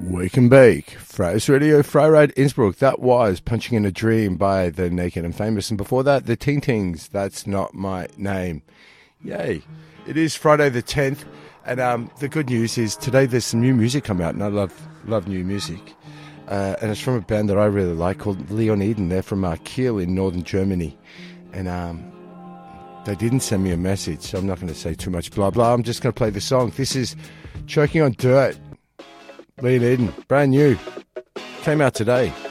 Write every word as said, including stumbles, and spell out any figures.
Wake and Bake, Fry's Radio, Freirad Innsbruck. That was Punching in a Dream by the Naked and Famous. And before that, the Ting Tings, That's Not My Name. Yay. It is Friday the tenth. And um, the good news is today there's some new music come out. And I love love new music. Uh, and it's from a band that I really like called Leon Eden. They're from uh, Kiel in northern Germany. And um, they didn't send me a message, so I'm not going to say too much blah blah. I'm just going to play the song. This is Choking on Dirt. Leon Eden, brand new, came out today.